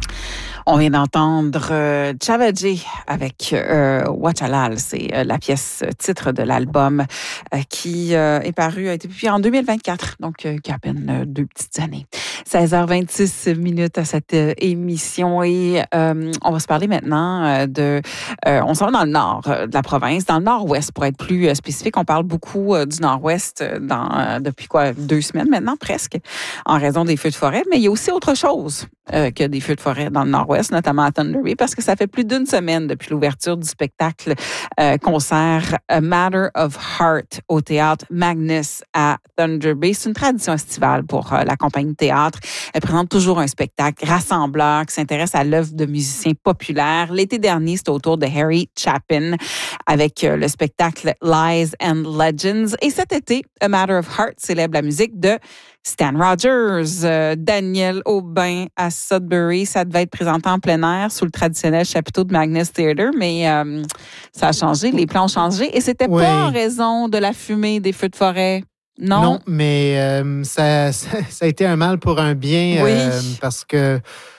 On vient d'entendre Chavaji avec Wachalal. C'est la pièce titre de l'album qui est paru, a été publié en 2024, donc qui a à peine 2 petites années. 16h26 à cette émission et on va se parler maintenant on s'en va dans le nord de la province, dans le nord-ouest pour être plus spécifique. On parle beaucoup du nord-ouest depuis 2 semaines maintenant presque, en raison des feux de forêt, mais il y a aussi autre chose que des feux de forêt dans le nord-ouest, notamment à Thunder Bay, parce que ça fait plus d'1 semaine depuis l'ouverture du spectacle concert A Matter of Heart au théâtre Magnus à Thunder Bay. C'est une tradition estivale pour la compagnie de théâtre. Elle présente toujours un spectacle rassembleur qui s'intéresse à l'œuvre de musiciens populaires. L'été dernier, c'était au tour de Harry Chapin avec le spectacle Lies and Legends. Et cet été, A Matter of Heart célèbre la musique de Stan Rogers, Daniel Aubin à Sudbury. Ça devait être présenté en plein air sous le traditionnel chapiteau de Magnus Theatre, mais ça a changé, les plans ont changé et c'était pas en raison de la fumée des feux de forêt. Non, mais ça a été un mal pour un bien parce que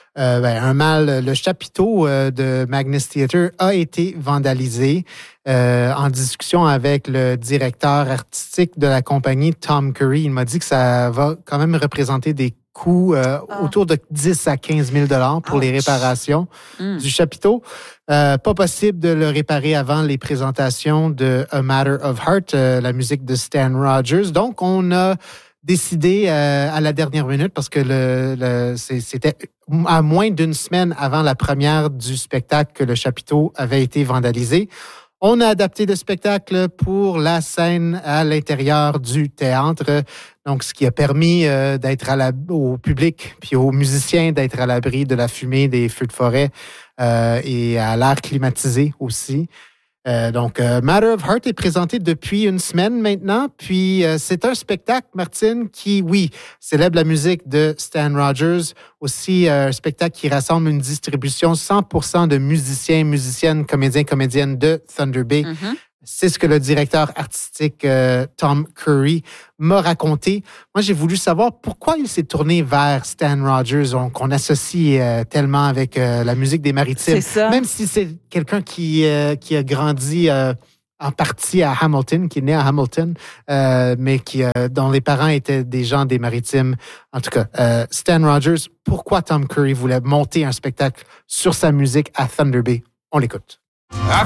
un mal, le chapiteau de Magnus Theatre a été vandalisé. En discussion avec le directeur artistique de la compagnie, Tom Curry, il m'a dit que ça va quand même représenter des coûts autour de 10 à 15 000 pour les réparations du chapiteau. Pas possible de le réparer avant les présentations de A Matter of Heart, la musique de Stan Rogers. Donc, on a décidé à la dernière minute, parce que c'était à moins d'1 semaine avant la première du spectacle que le chapiteau avait été vandalisé. On a adapté le spectacle pour la scène à l'intérieur du théâtre, donc ce qui a permis d'être au public puis aux musiciens d'être à l'abri de la fumée des feux de forêt et à l'air climatisé aussi. Donc, Matter of Heart est présenté depuis 1 semaine maintenant. Puis, c'est un spectacle, Martine, qui, célèbre la musique de Stan Rogers. Aussi, un spectacle qui rassemble une distribution 100% de musiciens, musiciennes, comédiens, comédiennes de Thunder Bay. Mm-hmm. C'est ce que le directeur artistique Tom Curry m'a raconté. Moi, j'ai voulu savoir pourquoi il s'est tourné vers Stan Rogers, qu'on associe tellement avec la musique des Maritimes. C'est ça. Même si c'est quelqu'un qui a grandi en partie à Hamilton, qui est né à Hamilton, mais dont les parents étaient des gens des Maritimes. En tout cas, Stan Rogers, pourquoi Tom Curry voulait monter un spectacle sur sa musique à Thunder Bay? On l'écoute.